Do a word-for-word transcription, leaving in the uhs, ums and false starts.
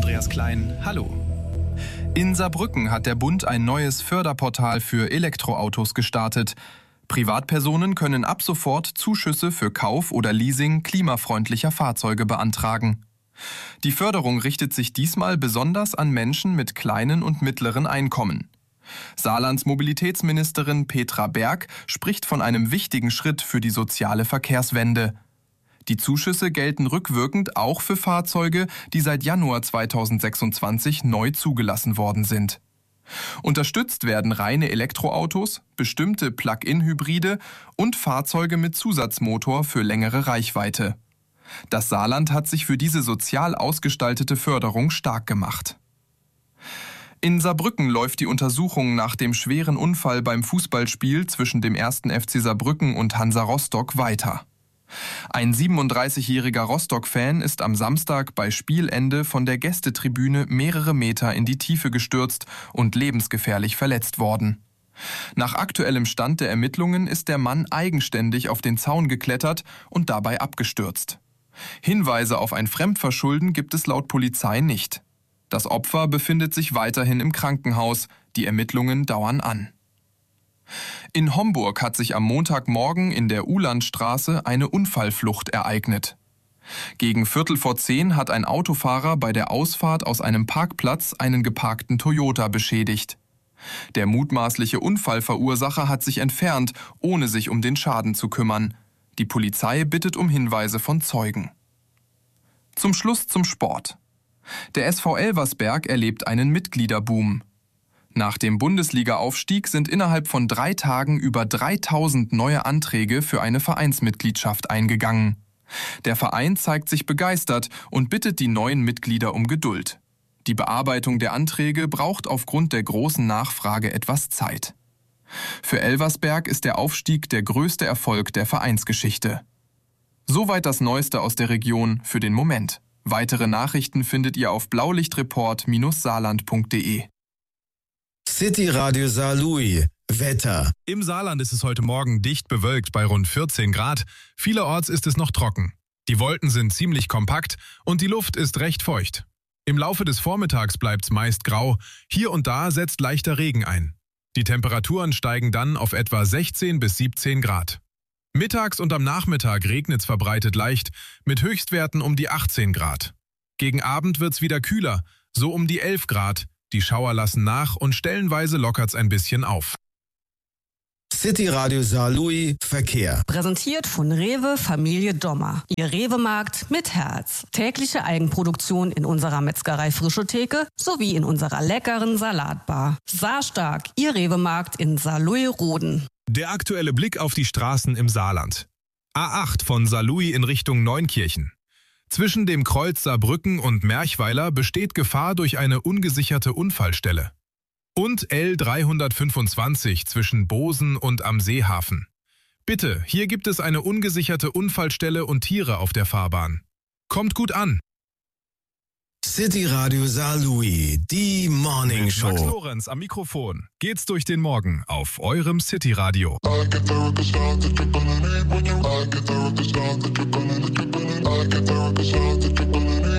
Andreas Klein, hallo. In Saarbrücken hat der Bund ein neues Förderportal für Elektroautos gestartet. Privatpersonen können ab sofort Zuschüsse für Kauf oder Leasing klimafreundlicher Fahrzeuge beantragen. Die Förderung richtet sich diesmal besonders an Menschen mit kleinen und mittleren Einkommen. Saarlands Mobilitätsministerin Petra Berg spricht von einem wichtigen Schritt für die soziale Verkehrswende. Die Zuschüsse gelten rückwirkend auch für Fahrzeuge, die seit Januar zweitausendsechsundzwanzig neu zugelassen worden sind. Unterstützt werden reine Elektroautos, bestimmte Plug-in-Hybride und Fahrzeuge mit Zusatzmotor für längere Reichweite. Das Saarland hat sich für diese sozial ausgestaltete Förderung stark gemacht. In Saarbrücken läuft die Untersuchung nach dem schweren Unfall beim Fußballspiel zwischen dem ersten F C Saarbrücken und Hansa Rostock weiter. Ein siebenunddreißigjähriger Rostock-Fan ist am Samstag bei Spielende von der Gästetribüne mehrere Meter in die Tiefe gestürzt und lebensgefährlich verletzt worden. Nach aktuellem Stand der Ermittlungen ist der Mann eigenständig auf den Zaun geklettert und dabei abgestürzt. Hinweise auf ein Fremdverschulden gibt es laut Polizei nicht. Das Opfer befindet sich weiterhin im Krankenhaus. Die Ermittlungen dauern an. In Homburg hat sich am Montagmorgen in der Uhlandstraße eine Unfallflucht ereignet. Gegen Viertel vor zehn hat ein Autofahrer bei der Ausfahrt aus einem Parkplatz einen geparkten Toyota beschädigt. Der mutmaßliche Unfallverursacher hat sich entfernt, ohne sich um den Schaden zu kümmern. Die Polizei bittet um Hinweise von Zeugen. Zum Schluss zum Sport. Der S V Elversberg erlebt einen Mitgliederboom. Nach dem Bundesliga-Aufstieg sind innerhalb von drei Tagen über dreitausend neue Anträge für eine Vereinsmitgliedschaft eingegangen. Der Verein zeigt sich begeistert und bittet die neuen Mitglieder um Geduld. Die Bearbeitung der Anträge braucht aufgrund der großen Nachfrage etwas Zeit. Für Elversberg ist der Aufstieg der größte Erfolg der Vereinsgeschichte. Soweit das Neueste aus der Region für den Moment. Weitere Nachrichten findet ihr auf blaulichtreport Bindestrich saarland Punkt de. City Radio Saarlouis. Wetter. Im Saarland ist es heute Morgen dicht bewölkt bei rund vierzehn Grad. Vielerorts ist es noch trocken. Die Wolken sind ziemlich kompakt und die Luft ist recht feucht. Im Laufe des Vormittags bleibt es meist grau. Hier und da setzt leichter Regen ein. Die Temperaturen steigen dann auf etwa sechzehn bis siebzehn Grad. Mittags und am Nachmittag regnet es verbreitet leicht, mit Höchstwerten um die achtzehn Grad. Gegen Abend wird es wieder kühler, so um die elf Grad. Die Schauer lassen nach und stellenweise lockert es ein bisschen auf. City Radio Saarlouis Verkehr. Präsentiert von Rewe Familie Dommer. Ihr Rewe-Markt mit Herz. Tägliche Eigenproduktion in unserer Metzgerei Frische Theke sowie in unserer leckeren Salatbar. Saarstark, Ihr Rewe-Markt in Saarlouis-Roden. Der aktuelle Blick auf die Straßen im Saarland. A acht von Saarlouis in Richtung Neunkirchen. Zwischen dem Kreuz Saarbrücken und Merchweiler besteht Gefahr durch eine ungesicherte Unfallstelle. Und L dreihundertfünfundzwanzig zwischen Bosen und am Seehafen. Bitte, hier gibt es eine ungesicherte Unfallstelle und Tiere auf der Fahrbahn. Kommt gut an! City Radio Saarlouis, die Morning Show. Max Lorenz am Mikrofon. Geht's durch den Morgen auf eurem City Radio. I get there with the sound that you're gonna, that you're gonna, I get there with the sound that you're gonna need.